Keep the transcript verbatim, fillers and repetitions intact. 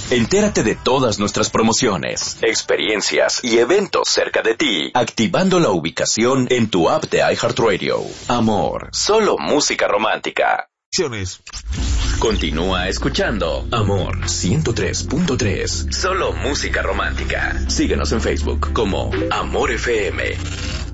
Entérate de todas nuestras promociones, experiencias y eventos cerca de ti, activando la ubicación en tu app de iHeartRadio. Amor, solo música romántica. Continúa escuchando Amor ciento tres punto tres. Solo música romántica. Síguenos en Facebook como Amor F M.